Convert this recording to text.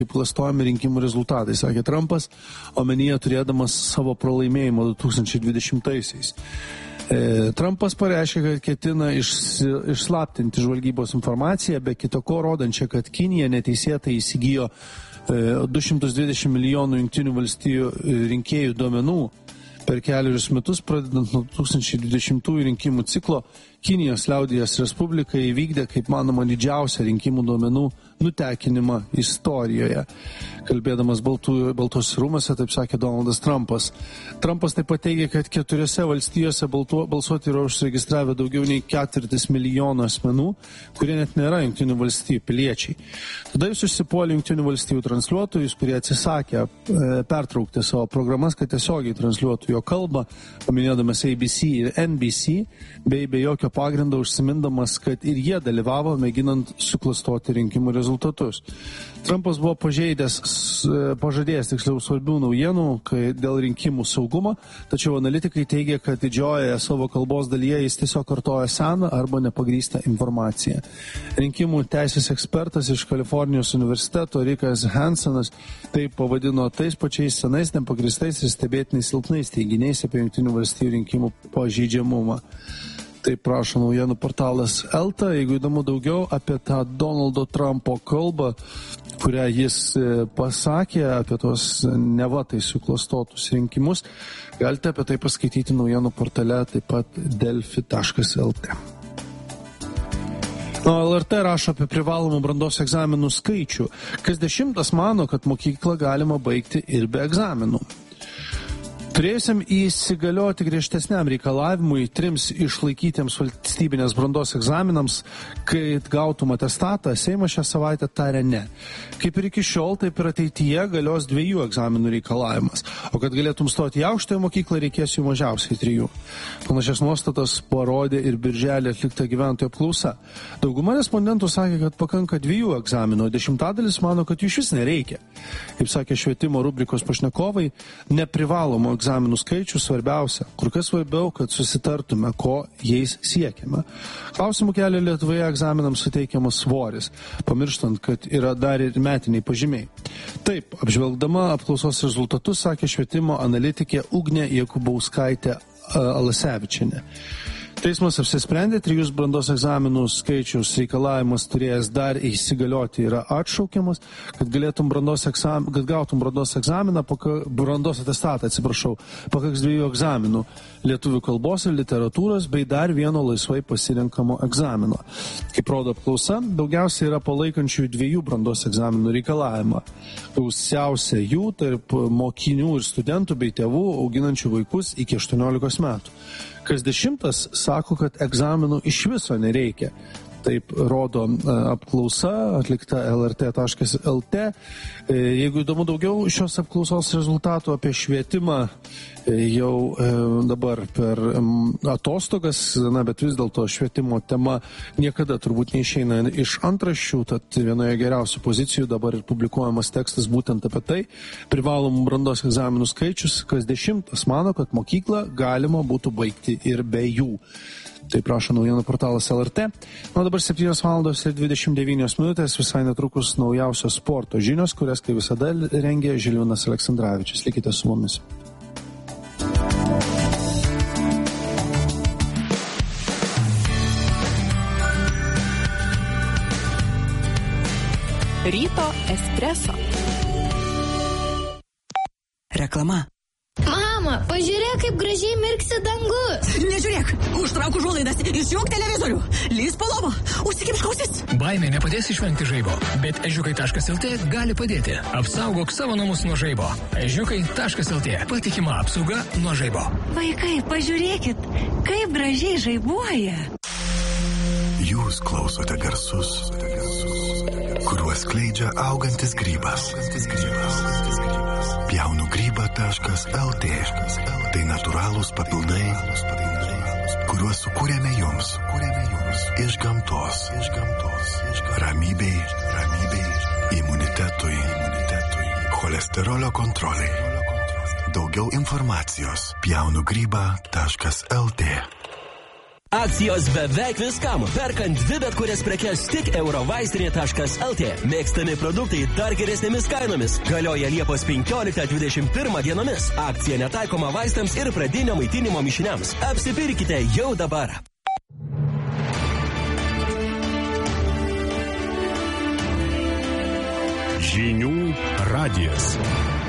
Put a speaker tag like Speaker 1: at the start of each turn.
Speaker 1: kaip klastojami rinkimų rezultatai, sakė Trumpas, omenyje turėdamas savo pralaimėjimą 2020-aisiais. Trumpas pareiškė, kad ketina išslaptinti žvalgybos informaciją, be kito ko rodančią, kad Kinija neteisėtai įsigijo 220 milijonų Jungtinių valstijų rinkėjų duomenų. Per keliarius metus, pradedant nuo 2020 rinkimų ciklo, Kinijos liaudijos Respublika įvykdė, kaip manoma, didžiausią rinkimų duomenų nutekinimą istorijoje. Kalbėdamas Baltuosiuose rūmuose, taip sakė Donaldas Trumpas. Trumpas taip pat teigė, kad 4 valstijose balsuoti yra užsiregistravę daugiau nei 4 milijonų asmenų, kurie net nėra Jungtinių valstijų piliečiai. Tada jis užsipuolė Jungtinių valstijų transliuotojus, kurie atsisakė pertraukti savo programas, kad tiesiogiai transliuotų jo kalbą, paminėdamas ABC ir NBC, bei be jokio pagrindo užsimindamas, kad ir jie dalyvavo mėginant suklastoti rinkimų rezultatus. Trumpas buvo pažadėjęs tiksliau svarbių naujienų dėl rinkimų saugumo, tačiau analitikai teigia, kad didžiojoje savo kalbos dalyje jis tiesiog kartoja seną arba nepagrįstą informaciją. Rinkimų teisės ekspertas iš Kalifornijos universiteto Rickas Hansenas taip pavadino tais pačiais senais, nepagrįstais ir stebėtinais silpnais teiginiais apie Jungtinių valstijų rinkimų pažeidžiamumą. Taip prašo naujienų portalas Elta. Jeigu įdomu daugiau apie tą Donaldo Trumpo kalbą, kurią jis pasakė apie tos nevatai suklastotus rinkimus, galite apie tai paskaityti naujienų portale, taip pat delfi.lt. LRT rašo apie privalomų brandos egzaminų skaičių. Kas 10 mano, kad mokyklą galima baigti ir be egzaminų. Turėjusiam įsigalioti griežtesniam reikalavimui 3 išlaikytiems valstybinės brandos egzaminams, kai gautum atestatą, Seimas šią savaitę tarė ne. Kaip ir iki šiol, taip ir ateityje galios 2 egzaminų reikalavimas, o kad galėtum stoti į aukštąją mokyklą, reikės jų mažiausiai 3. Panašias nuostatas parodė ir birželį atlikta gyventojų apklausa. Dauguma respondentų sakė, kad pakanka 2 egzaminų, o 10% mano, kad jų iš vis nereikia. Kaip sakė švietimo rubrikos pašnekovai, neprivalomo egzaminų skaičių svarbiausia, kur kas svarbiau, kad susitartume, ko jais siekiame. Klausimų kelia Lietuvoje egzaminams suteikiamas svoris, pamirštant, kad yra dar ir metiniai pažymiai. Taip, apžvelgdama apklausos rezultatus, sakė švietimo analitikė Ugnė Jakubauskaitė Alasevičienė. Teismas apsisprendė, 3 brandos egzaminų skaičiaus reikalavimas turėjęs dar įsigalioti yra atšaukiamas, kad gautum brandos egzaminą, brandos atestatą, pakaks 2 egzaminų lietuvių kalbos ir literatūros bei dar 1 laisvai pasirinkamo egzamino. Kaip rodo apklausa, daugiausiai yra palaikančių 2 brandos egzaminų reikalavimą. Gausiausia jų tarp mokinių ir studentų bei tėvų auginančių vaikus iki 18 metų. Kas 10 sako, kad egzaminų iš viso nereikia. Taip rodo apklausa atlikta lrt.lt. Jeigu įdomu daugiau šios apklausos rezultatų apie švietimą jau dabar per atostogas, bet vis dėlto švietimo tema niekada turbūt neišeina iš antraščių, tad vienoje geriausių pozicijų dabar ir publikuojamas tekstas būtent apie tai. Privalomų brandos egzaminų skaičius, kas 10 mano, kad mokyklą galima būtų baigti ir be jų. Tai prašo naujienų portalas LRT. Dabar 7:29, visai netrukus naujausios sporto žinios, kurias kaip visada rengia Žilvinas Aleksandravičius. Likite su mumis.
Speaker 2: Ryto espreso. Reklama.
Speaker 3: Mama, pažiūrėk, kaip gražiai mirksi dangus.
Speaker 2: Nežiūrėk, užtrauk užuolaidas, išjunk televizorių, lįsk po lovą, užsikimšk ausis.
Speaker 4: Baimė nepadės išvengti žaibo, bet ežiukai.lt gali padėti. Apsaugok savo namus nuo žaibo. Ežiukai.lt. Patikima apsauga nuo žaibo.
Speaker 2: Vaikai, pažiūrėkit, kaip gražiai žaibuoja.
Speaker 5: Jūs klausote garsus, kuriuos skleidžia augantis grybas. Pjaunugryba.lt. Tai natūralūs papildai, kuriuos sukūrėme jums iš gamtos. Ramybei, imunitetui, cholesterolio kontroliai. Daugiau informacijos pjaunugryba.lt.
Speaker 6: Akcijos beveik viskam. Perkant 2 bet kurias prekes tik eurovaistinė.lt. Mėgstami produktai dar geresnėmis kainomis. Galioja Liepos 15-21 dienomis. Akcija netaikoma vaistams ir pradinio maitinimo mišiniams. Apsipirkite jau dabar.
Speaker 7: Žinių radijas.